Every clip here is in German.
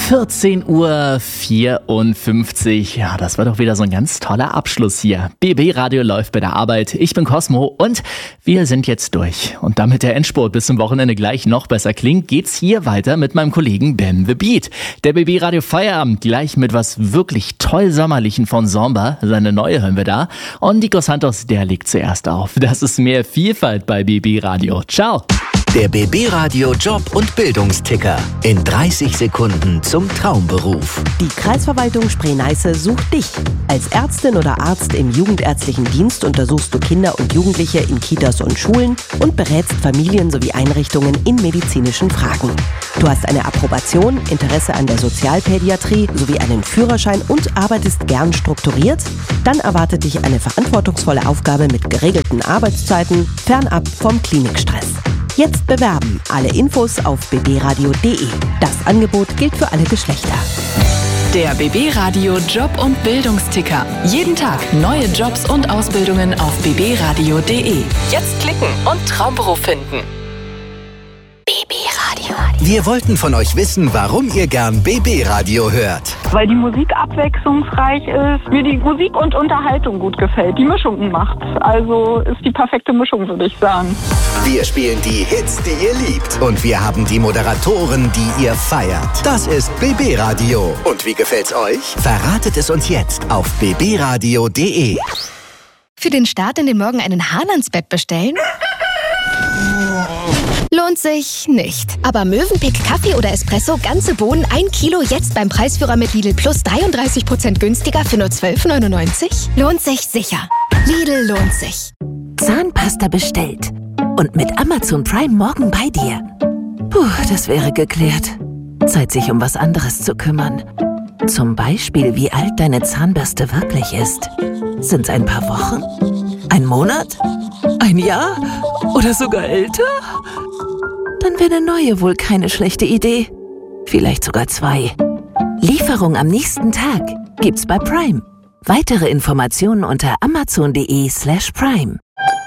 14:54 Uhr. Ja, das war doch wieder so ein ganz toller Abschluss hier. BB Radio läuft bei der Arbeit. Ich bin Cosmo und wir sind jetzt durch. Und damit der Endspurt bis zum Wochenende gleich noch besser klingt, geht's hier weiter mit meinem Kollegen Bam the Beat. Der BB Radio Feierabend gleich mit was wirklich toll Sommerlichen von Zomba. Seine neue hören wir da. Und Nico Santos, der legt zuerst auf. Das ist mehr Vielfalt bei BB Radio. Ciao. Der BB Radio Job- und Bildungsticker. In 30 Sekunden zum Traumberuf. Die Kreisverwaltung Spree-Neiße sucht dich. Als Ärztin oder Arzt im jugendärztlichen Dienst untersuchst du Kinder und Jugendliche in Kitas und Schulen und berätst Familien sowie Einrichtungen in medizinischen Fragen. Du hast eine Approbation, Interesse an der Sozialpädiatrie sowie einen Führerschein und arbeitest gern strukturiert? Dann erwartet dich eine verantwortungsvolle Aufgabe mit geregelten Arbeitszeiten, fernab vom Klinikstress. Jetzt bewerben. Alle Infos auf bbradio.de. Das Angebot gilt für alle Geschlechter. Der BB Radio Job- und Bildungsticker. Jeden Tag neue Jobs und Ausbildungen auf bbradio.de. Jetzt klicken und Traumberuf finden. BB Radio. Wir wollten von euch wissen, warum ihr gern BB Radio hört. Weil die Musik abwechslungsreich ist, mir die Musik und Unterhaltung gut gefällt. Die Mischung macht's. Also ist die perfekte Mischung, würde ich sagen. Wir spielen die Hits, die ihr liebt. Und wir haben die Moderatoren, die ihr feiert. Das ist BB Radio. Und wie gefällt's euch? Verratet es uns jetzt auf bbradio.de. Für den Start in den Morgen einen Hahn ans Bett bestellen? Lohnt sich nicht. Aber Mövenpick Kaffee oder Espresso, ganze Bohnen, 1 Kilo, jetzt beim Preisführer mit Lidl Plus 33% günstiger für nur 12,99? Lohnt sich sicher. Lidl lohnt sich. Zahnpasta bestellt. Und mit Amazon Prime morgen bei dir. Puh, das wäre geklärt. Zeit, sich um was anderes zu kümmern. Zum Beispiel, wie alt deine Zahnbürste wirklich ist. Sind's ein paar Wochen? Ein Monat? Ein Jahr? Oder sogar älter? Dann wäre eine neue wohl keine schlechte Idee. Vielleicht sogar 2. Lieferung am nächsten Tag gibt's bei Prime. Weitere Informationen unter amazon.de/prime.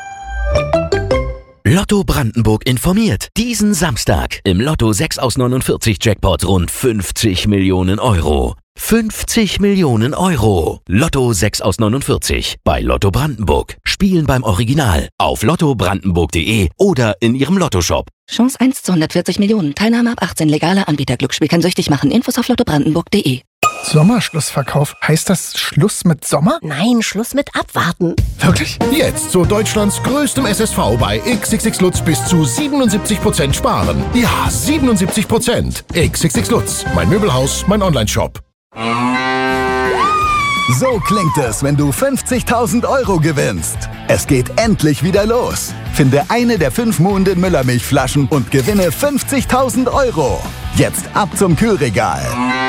Lotto Brandenburg informiert. Diesen Samstag im Lotto 6 aus 49 Jackpot rund 50 Millionen Euro. 50 Millionen Euro. Lotto 6 aus 49 bei Lotto Brandenburg. Spielen beim Original auf lottobrandenburg.de oder in ihrem Lottoshop. Chance 1 zu 140 Millionen. Teilnahme ab 18. Legale Anbieter. Glücksspiel kann süchtig machen. Infos auf lottobrandenburg.de. Sommerschlussverkauf. Heißt das Schluss mit Sommer? Nein, Schluss mit Abwarten. Wirklich? Jetzt zu Deutschlands größtem SSV bei XXX Lutz bis zu 77% sparen. Ja, 77%. XXX Lutz. Mein Möbelhaus, mein Onlineshop. So klingt es, wenn du 50.000 Euro gewinnst. Es geht endlich wieder los. Finde eine der 5 Muhnden Müllermilchflaschen und gewinne 50.000 Euro. Jetzt ab zum Kühlregal.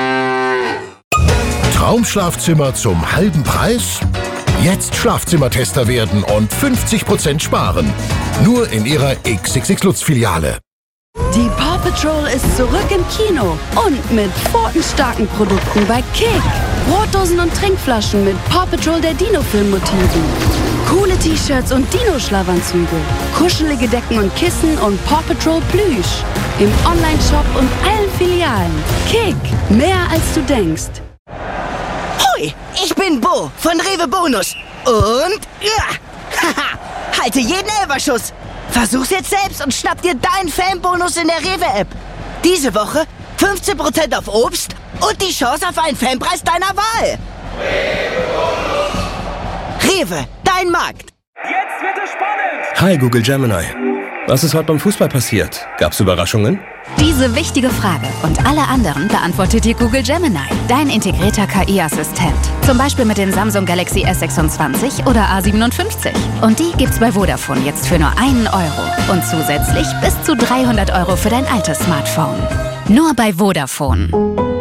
Traumschlafzimmer zum halben Preis? Jetzt Schlafzimmertester werden und 50% sparen. Nur in ihrer XXX Lutz Filiale. Die Paw Patrol ist zurück im Kino und mit pfotenstarken Produkten bei Kick. Brotdosen und Trinkflaschen mit Paw Patrol der Dino-Film-Motiven. Coole T-Shirts und Dino-Schlafanzüge. Kuschelige Decken und Kissen und Paw Patrol Plüsch. Im Onlineshop und allen Filialen. Kick, mehr als du denkst. Hoi, ich bin Bo von Rewe Bonus. Und halte jeden Elferschuss. Versuch's jetzt selbst und schnapp dir deinen Fanbonus in der Rewe-App. Diese Woche 15% auf Obst und die Chance auf einen Fanpreis deiner Wahl. Rewe, dein Markt. Jetzt wird es spannend. Hi Google Gemini. Was ist heute beim Fußball passiert? Gab's Überraschungen? Diese wichtige Frage und alle anderen beantwortet dir Google Gemini, dein integrierter KI-Assistent. Zum Beispiel mit den Samsung Galaxy S26 oder A57. Und die gibt's bei Vodafone jetzt für nur 1 Euro. Und zusätzlich bis zu 300 Euro für dein altes Smartphone. Nur bei Vodafone.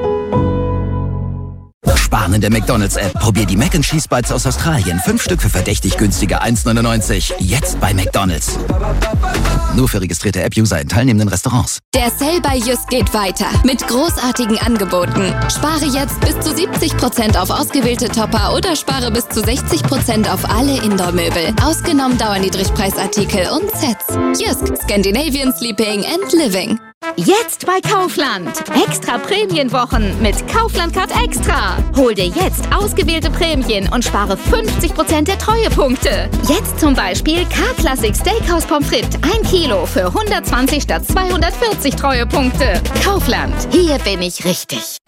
Sparen in der McDonalds-App. Probier die Mac & Cheese Bites aus Australien. 5 Stück für verdächtig günstige 1,99. Jetzt bei McDonalds. Nur für registrierte App-User in teilnehmenden Restaurants. Der Sale bei Just geht weiter mit großartigen Angeboten. Spare jetzt bis zu 70% auf ausgewählte Topper oder spare bis zu 60% auf alle Indoor-Möbel. Ausgenommen Dauerniedrigpreisartikel und Sets. Just, Scandinavian Sleeping and Living. Jetzt bei Kaufland. Extra Prämienwochen mit Kaufland Card Extra. Hol dir jetzt ausgewählte Prämien und spare 50% der Treuepunkte. Jetzt zum Beispiel K-Classic Steakhouse Pommes frites 1 Kilo für 120 statt 240 Treuepunkte. Kaufland. Hier bin ich richtig.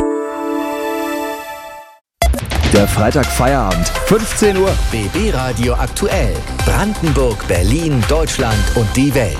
Der Freitag-Feierabend, 15 Uhr. BB Radio aktuell. Brandenburg, Berlin, Deutschland und die Welt.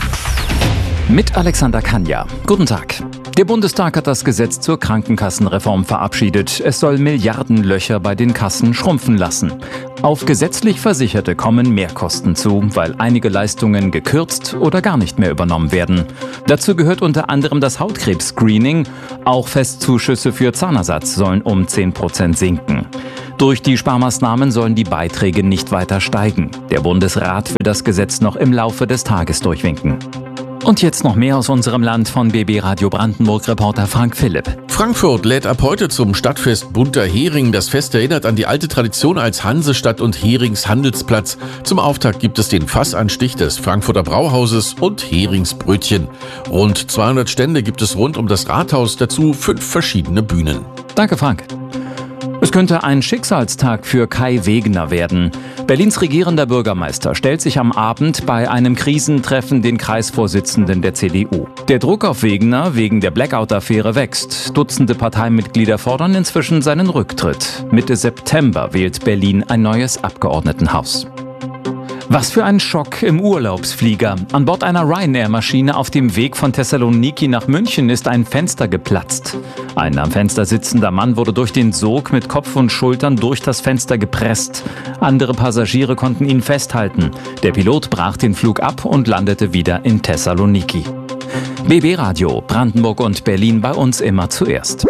Mit Alexander Kanja. Guten Tag. Der Bundestag hat das Gesetz zur Krankenkassenreform verabschiedet. Es soll Milliardenlöcher bei den Kassen schrumpfen lassen. Auf gesetzlich Versicherte kommen Mehrkosten zu, weil einige Leistungen gekürzt oder gar nicht mehr übernommen werden. Dazu gehört unter anderem das Hautkrebs-Screening. Auch Festzuschüsse für Zahnersatz sollen um 10% sinken. Durch die Sparmaßnahmen sollen die Beiträge nicht weiter steigen. Der Bundesrat will das Gesetz noch im Laufe des Tages durchwinken. Und jetzt noch mehr aus unserem Land von BB Radio Brandenburg-Reporter Frank Philipp. Frankfurt lädt ab heute zum Stadtfest Bunter Hering. Das Fest erinnert an die alte Tradition als Hansestadt und Heringshandelsplatz. Zum Auftakt gibt es den Fassanstich des Frankfurter Brauhauses und Heringsbrötchen. Rund 200 Stände gibt es rund um das Rathaus, dazu 5 verschiedene Bühnen. Danke, Frank. Es könnte ein Schicksalstag für Kai Wegner werden. Berlins regierender Bürgermeister stellt sich am Abend bei einem Krisentreffen den Kreisvorsitzenden der CDU. Der Druck auf Wegner wegen der Blackout-Affäre wächst. Dutzende Parteimitglieder fordern inzwischen seinen Rücktritt. Mitte September wählt Berlin ein neues Abgeordnetenhaus. Was für ein Schock im Urlaubsflieger. An Bord einer Ryanair-Maschine auf dem Weg von Thessaloniki nach München ist ein Fenster geplatzt. Ein am Fenster sitzender Mann wurde durch den Sog mit Kopf und Schultern durch das Fenster gepresst. Andere Passagiere konnten ihn festhalten. Der Pilot brach den Flug ab und landete wieder in Thessaloniki. BB Radio, Brandenburg und Berlin bei uns immer zuerst.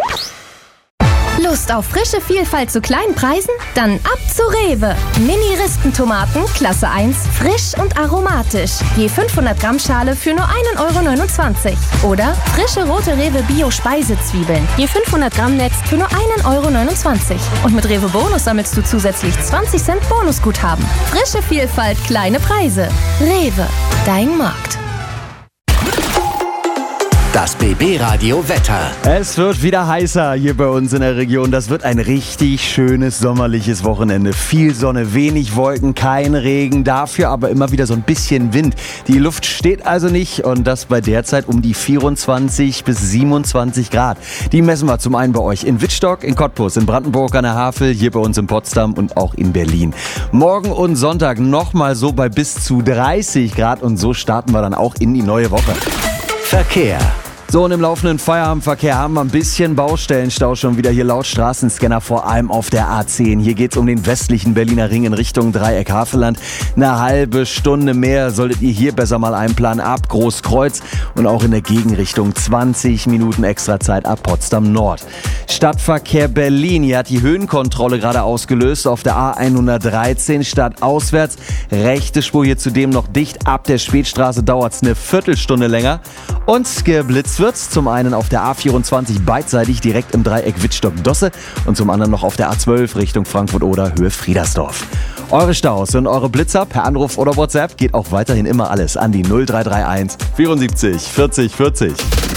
Lust auf frische Vielfalt zu kleinen Preisen? Dann ab zu Rewe. Mini-Ristentomaten, Klasse 1, frisch und aromatisch. Je 500 Gramm Schale für nur 1,29 €. Oder frische rote Rewe Bio-Speisezwiebeln. Je 500 Gramm Netz für nur 1,29 €. Und mit Rewe Bonus sammelst du zusätzlich 20 Cent Bonusguthaben. Frische Vielfalt, kleine Preise. Rewe, dein Markt. Das BB-Radio Wetter. Es wird wieder heißer hier bei uns in der Region. Das wird ein richtig schönes sommerliches Wochenende. Viel Sonne, wenig Wolken, kein Regen, dafür aber immer wieder so ein bisschen Wind. Die Luft steht also nicht und das bei derzeit um die 24 bis 27 Grad. Die messen wir zum einen bei euch in Wittstock, in Cottbus, in Brandenburg an der Havel, hier bei uns in Potsdam und auch in Berlin. Morgen und Sonntag nochmal so bei bis zu 30 Grad und so starten wir dann auch in die neue Woche. Verkehr. So, und im laufenden Feierabendverkehr haben wir ein bisschen Baustellenstau schon wieder hier laut Straßenscanner, vor allem auf der A10. Hier geht's um den westlichen Berliner Ring in Richtung Dreieck Havelland. Eine halbe Stunde mehr solltet ihr hier besser mal einplanen ab Großkreuz und auch in der Gegenrichtung 20 Minuten extra Zeit ab Potsdam Nord. Stadtverkehr Berlin, hier hat die Höhenkontrolle gerade ausgelöst auf der A113 stadtauswärts. Rechte Spur hier zudem noch dicht. Ab der Spätstraße dauert's eine Viertelstunde länger. Und geblitzt wird's zum einen auf der A24 beidseitig direkt im Dreieck Wittstock-Dosse und zum anderen noch auf der A12 Richtung Frankfurt-Oder Höhe Friedersdorf. Eure Staus und eure Blitzer per Anruf oder WhatsApp geht auch weiterhin immer alles an die 0331 74 40 40.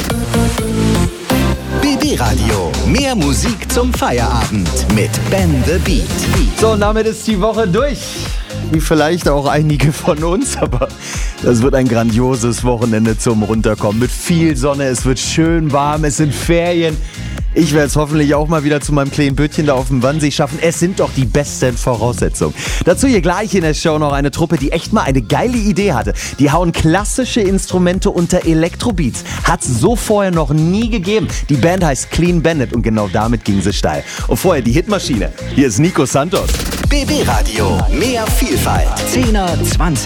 BB Radio, mehr Musik zum Feierabend mit Ben the Beat. So, und damit ist die Woche durch. Wie vielleicht auch einige von uns, aber das wird ein grandioses Wochenende zum Runterkommen. Mit viel Sonne, es wird schön warm, es sind Ferien. Ich werde es hoffentlich auch mal wieder zu meinem kleinen Bötchen da auf dem Wannsee schaffen. Es sind doch die besten Voraussetzungen. Dazu hier gleich in der Show noch eine Truppe, die echt mal eine geile Idee hatte. Die hauen klassische Instrumente unter Elektrobeats. Hat's so vorher noch nie gegeben. Die Band heißt Clean Bandit und genau damit ging sie steil. Und vorher die Hitmaschine. Hier ist Nico Santos. BB Radio, mehr Vielfalt. 10er, 20